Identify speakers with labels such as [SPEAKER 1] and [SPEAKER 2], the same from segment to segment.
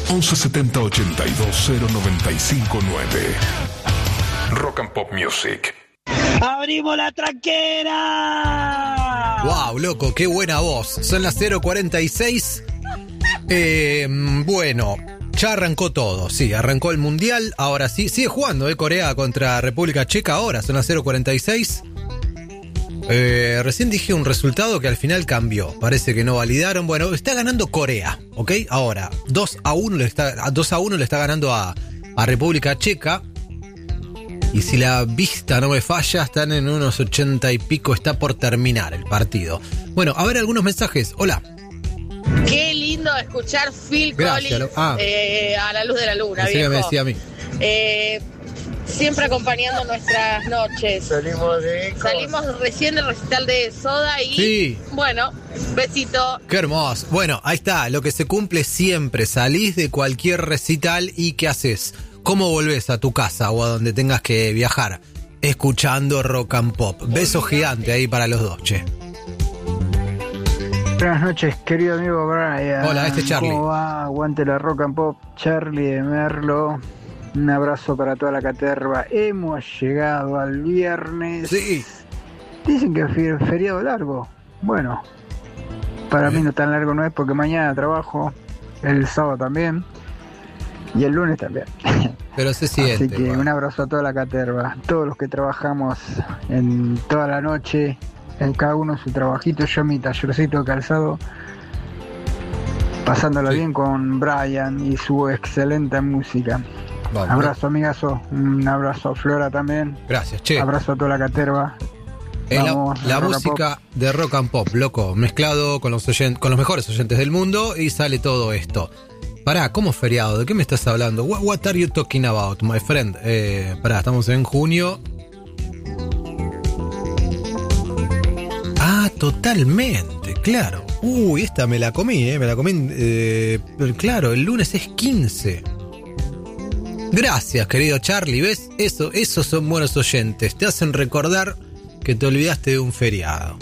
[SPEAKER 1] 1170 82 0959. Rock and Pop Music.
[SPEAKER 2] ¡Abrimos la tranquera!
[SPEAKER 3] ¡Wow, loco! ¡Qué buena voz! Son las 0:46. Bueno, ya arrancó todo. Sí, arrancó el Mundial. Ahora sí, sigue jugando Corea contra República Checa. Ahora son las 0:46. Recién dije un resultado que al final cambió. Parece que no validaron. Bueno, está ganando Corea, ¿ok? Ahora, 2-1 le está ganando a República Checa. Y si la vista no me falla, están en unos 80 y pico. Está por terminar el partido. Bueno, a ver algunos mensajes. Hola.
[SPEAKER 4] Qué lindo escuchar Phil Collins a la luz de la luna,
[SPEAKER 3] así
[SPEAKER 4] viejo.
[SPEAKER 3] que me decía a mí.
[SPEAKER 4] Siempre acompañando nuestras noches. Salimos recién del recital de Soda y
[SPEAKER 3] sí.
[SPEAKER 4] Bueno, besito.
[SPEAKER 3] Qué hermoso. Bueno, ahí está, lo que se cumple siempre. Salís de cualquier recital y ¿qué haces? ¿Cómo volvés a tu casa o a donde tengas que viajar? Escuchando Rock and Pop. Beso gigante ahí para los dos, che.
[SPEAKER 5] Buenas noches, querido amigo Brian.
[SPEAKER 3] Hola, este es Charlie.
[SPEAKER 5] ¿Cómo va? Aguante la Rock and Pop. Charlie de Merlo. Un abrazo para toda la caterva. Hemos llegado al viernes.
[SPEAKER 3] Sí.
[SPEAKER 5] Dicen que es feriado largo. Bueno, para mí no tan largo no es porque mañana trabajo, el sábado también y el lunes también.
[SPEAKER 3] Pero se siente.
[SPEAKER 5] Así que un abrazo a toda la caterva. Todos los que trabajamos en toda la noche, en cada uno su trabajito, yo mi tallercito de calzado, pasándola bien con Brian y su excelente música. Vale. Abrazo, amigazo. Un abrazo a Flora también.
[SPEAKER 3] Gracias, che.
[SPEAKER 5] Abrazo a toda la caterva.
[SPEAKER 3] La música de Rock and Pop, loco, mezclado con los mejores oyentes del mundo y sale todo esto. Pará, ¿cómo feriado? ¿De qué me estás hablando? What are you talking about, my friend? Pará, estamos en junio. Ah, totalmente, claro. Uy, esta me la comí, claro, el lunes es 15. Gracias, querido Charlie, ¿ves? Esos son buenos oyentes. Te hacen recordar que te olvidaste de un feriado.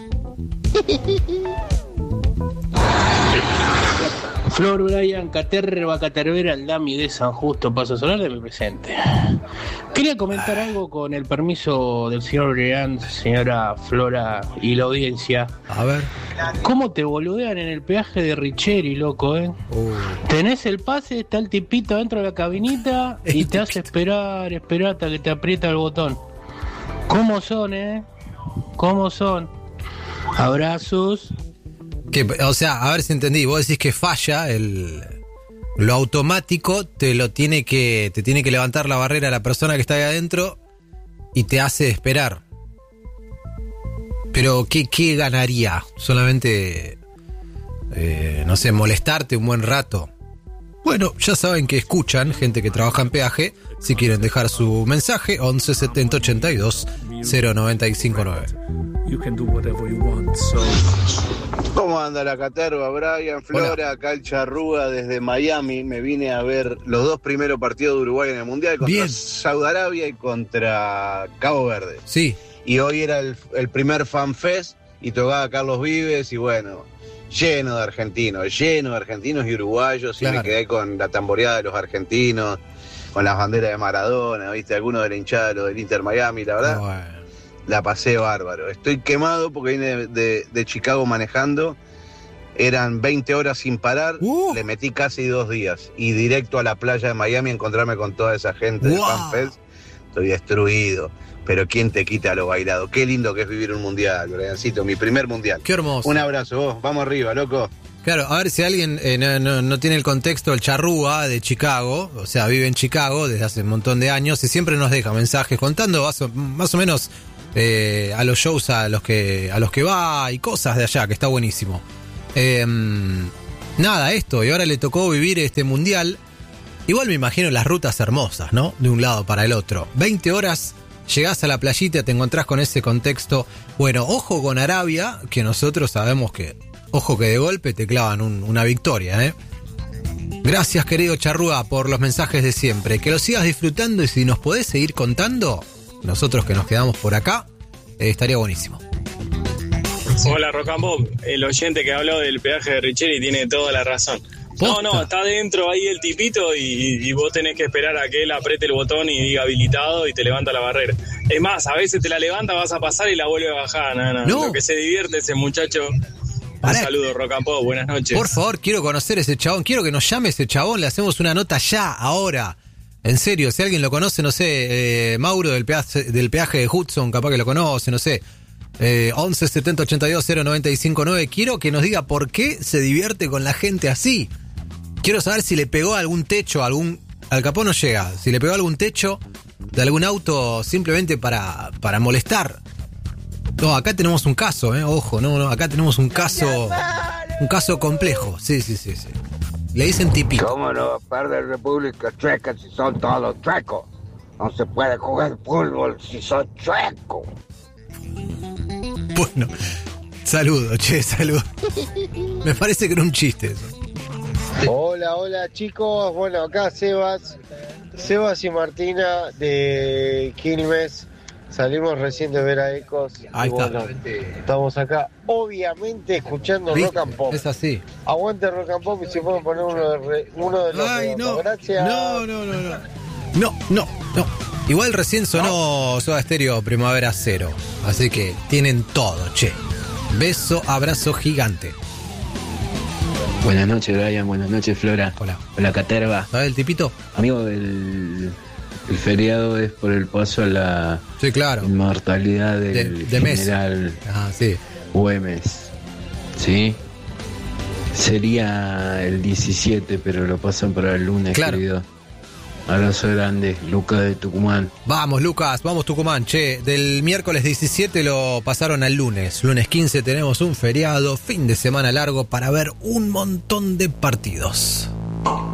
[SPEAKER 6] Flor, Brian, Caterva, Catervera, el Dami de San Justo, Paso Solar de mi presente. Quería comentar algo con el permiso del señor Brian, señora Flora y la audiencia.
[SPEAKER 3] A ver.
[SPEAKER 6] ¿Cómo te boludean en el peaje de Richeri, loco, Tenés el pase, está el tipito dentro de la cabinita y te hace esperar hasta que te aprieta el botón. ¿Cómo son, ¿Cómo son? Abrazos.
[SPEAKER 3] O sea, a ver si entendí. Vos decís que falla lo automático, te tiene que levantar la barrera a la persona que está ahí adentro y te hace esperar. Pero ¿qué ganaría? Solamente, no sé, molestarte un buen rato. Bueno, ya saben que escuchan gente que trabaja en peaje. Si quieren dejar su mensaje, 11 70 82 0959.
[SPEAKER 7] ¿Cómo anda la caterva, Brian, Flora? Hola. Acá el Charrúa desde Miami. Me vine a ver los dos primeros partidos de Uruguay en el Mundial, contra Saudi Arabia y contra Cabo Verde.
[SPEAKER 3] Sí.
[SPEAKER 7] Y hoy era el primer Fan Fest y tocaba Carlos Vives y bueno, lleno de argentinos y uruguayos. Claro. Y me quedé con la tamboreada de los argentinos, con las banderas de Maradona, ¿viste? Algunos de la hinchada del Inter Miami, la verdad. Bueno. La pasé bárbaro. Estoy quemado porque vine de Chicago manejando. Eran 20 horas sin parar. Le metí casi 2 días. Y directo a la playa de Miami a encontrarme con toda esa gente de FanFest. Estoy destruido. Pero ¿quién te quita lo bailado? Qué lindo que es vivir un mundial, Briancito. Mi primer mundial.
[SPEAKER 3] Qué hermoso.
[SPEAKER 7] Un abrazo, vos. Vamos arriba, loco.
[SPEAKER 3] Claro, a ver si alguien no tiene el contexto, el Charrúa de Chicago, o sea, vive en Chicago desde hace un montón de años y siempre nos deja mensajes contando más o menos a los shows a los que va y cosas de allá, que está buenísimo. Nada, esto, y ahora le tocó vivir este mundial. Igual me imagino las rutas hermosas, ¿no? De un lado para el otro. 20 horas, llegás a la playita, te encontrás con ese contexto. Bueno, ojo con Arabia, que nosotros sabemos que, ojo que de golpe te clavan una victoria, Gracias, querido Charrúa, por los mensajes de siempre. Que lo sigas disfrutando y si nos podés seguir contando, nosotros que nos quedamos por acá, estaría buenísimo.
[SPEAKER 8] Hola, Rock and Pop. El oyente que habló del peaje de Richeri tiene toda la razón.
[SPEAKER 3] ¿Posta?
[SPEAKER 2] No, está dentro ahí el tipito y vos tenés que esperar a que él apriete el botón y diga habilitado y te levanta la barrera. Es más, a veces te la levanta, vas a pasar y la vuelve a bajar. No. Lo que se divierte ese muchacho. Un saludo, Rock and Pop, buenas noches.
[SPEAKER 3] Por favor, quiero conocer ese chabón, quiero que nos llame ese chabón, le hacemos una nota ya, ahora. En serio, si alguien lo conoce, no sé, Mauro del peaje de Hudson, capaz que lo conoce, no sé. 11 70 82 0959. Quiero que nos diga por qué se divierte con la gente así. Quiero saber si le pegó algún techo, al capó no llega, si le pegó algún techo de algún auto simplemente para molestar. No, acá tenemos un caso, ojo, no, acá tenemos un caso complejo. Sí. Le dicen tipito.
[SPEAKER 8] ¿Cómo no va a perder República Checa si son todos chuecos? No se puede jugar fútbol si son chuecos.
[SPEAKER 3] Bueno, saludo. Me parece que era un chiste eso.
[SPEAKER 9] Hola chicos, bueno, acá Sebas y Martina de Quilmes, salimos recién de ver a Ecos.
[SPEAKER 3] Ahí está.
[SPEAKER 9] Bueno, estamos acá, obviamente, escuchando Rock and Pop.
[SPEAKER 3] Es así.
[SPEAKER 9] Aguante Rock and Pop y si pueden poner uno de los...
[SPEAKER 3] Ay, no.
[SPEAKER 9] Gracias.
[SPEAKER 3] No. Igual recién sonó Soda Stereo Primavera Cero, así que tienen todo, che. Beso, abrazo gigante.
[SPEAKER 10] Buenas noches, Brian. Buenas noches, Flora. Hola, Caterva.
[SPEAKER 3] ¿Sabes el tipito?
[SPEAKER 10] Amigo, el feriado es por el paso a la inmortalidad del general Güemes. ¿Sí? Sería el 17, pero lo pasan para el lunes, querido. Abrazo grande, Lucas de Tucumán.
[SPEAKER 3] Vamos, Lucas, vamos Tucumán. Che, del miércoles 17 lo pasaron al lunes. Lunes 15 tenemos un feriado, fin de semana largo para ver un montón de partidos.